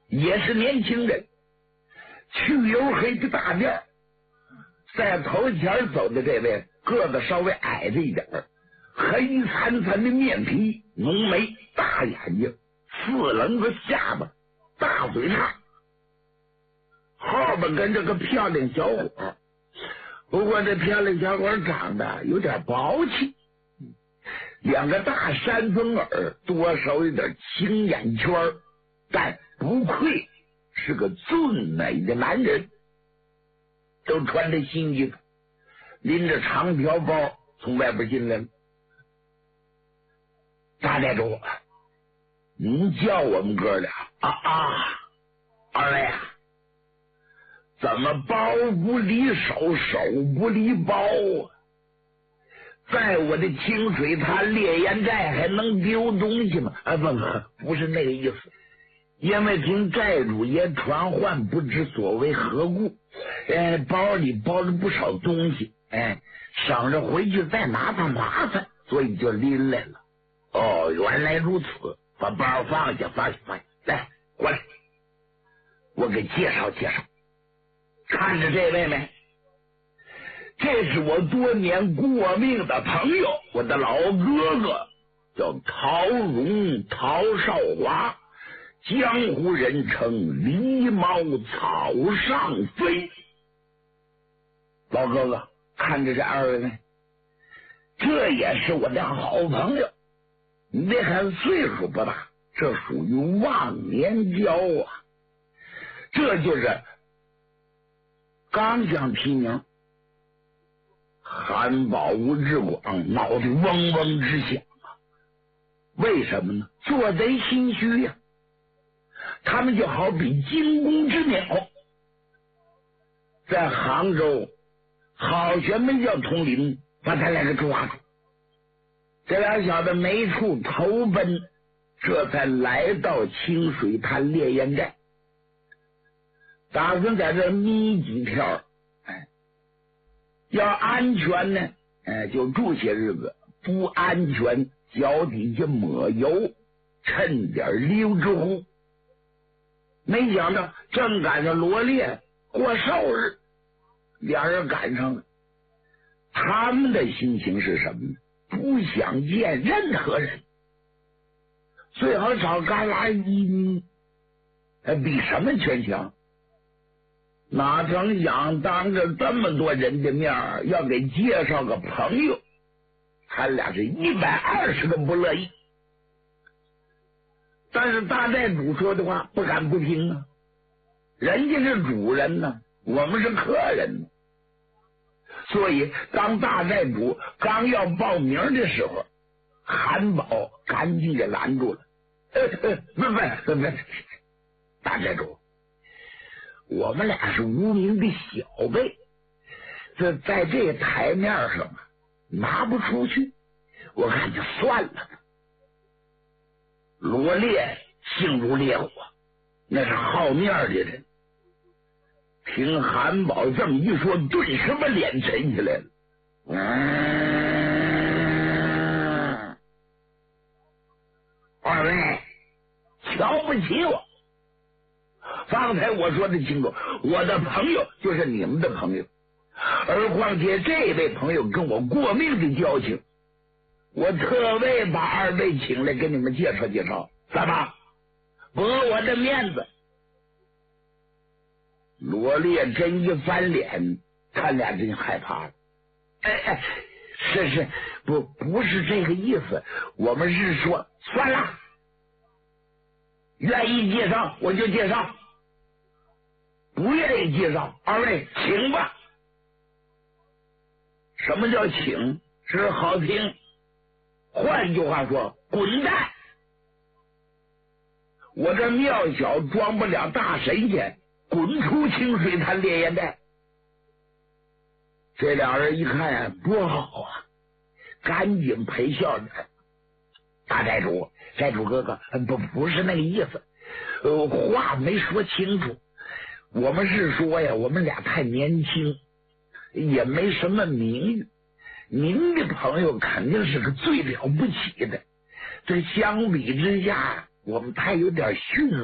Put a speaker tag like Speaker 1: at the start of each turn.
Speaker 1: 也是年轻人，去黝黑的大辫，在头前走的这位个子稍微矮着一点，黑惨惨的面皮，浓眉，大眼睛，四棱子下巴，大嘴叉，后边跟着个漂亮小伙。不过这漂亮小伙长得有点薄气，两个大山峰耳，多少有点青眼圈，但不愧是个俊美的男人。都穿着新衣服，拎着长条包从外边进来了。大寨主，您叫我们哥俩二位啊，怎么包不离手，手不离包啊？在我的清水滩烈焰寨还能丢东西吗？不是那个意思，因为听寨主爷传唤，不知所为何故，包里包了不少东西，省着回去再拿它麻烦，所以就拎来了。哦，原来如此，把包放下，来，过来，我给介绍介绍。看着这位没？这是我多年过命的朋友，我的老哥哥，叫陶荣，陶少华，江湖人称狸猫草上飞。老哥哥，看着这二位没？这也是我的好朋友。你别看岁数不大，这属于忘年交啊。这就是刚想提名，韩宝吴志广脑袋嗡嗡直响啊！为什么呢？做贼心虚呀！他们就好比惊弓之鸟，在杭州好悬没叫统领把他俩给抓住。这俩小子没处投奔，这才来到清水滩烈焰寨，打算在这眯几天。要安全呢，就住些日子；不安全，脚底下抹油，趁点溜之乎。没想到正赶上罗烈过寿日，俩人赶上了。他们的心情是什么呢？不想见任何人，最好找旮旯一眯，比什么全强。哪成想当着这么多人的面要给介绍个朋友，他俩是120个不乐意。但是大寨主说的话不敢不听啊，人家是主人呢，我们是客人呢。所以当大寨主刚要报名的时候，韩宝赶紧给拦住了。不，大寨主，我们俩是无名的小辈，这在这台面上拿不出去，我看就算了吧。罗烈性如烈火，那是好面的人，听韩宝这么一说，顿时把脸沉起来了。二位瞧不起我，方才我说的清楚，我的朋友就是你们的朋友，而况且这位朋友跟我过命的交情，我特为把二位请来给你们介绍介绍，怎么驳我的面子？罗烈真一翻脸，他俩真害怕了。是不是这个意思，我们是说算了，愿意介绍我就介绍，不愿意介绍，二位请吧。什么叫请？是好听，换句话说，滚蛋！我这庙小装不了大神仙，滚出清水滩烈焰寨！这俩人一看多好啊，赶紧赔笑脸。大寨主哥哥，不是那个意思，话没说清楚。我们是说呀，我们俩太年轻，也没什么名誉。您的朋友肯定是个最了不起的，这相比之下，我们太有点逊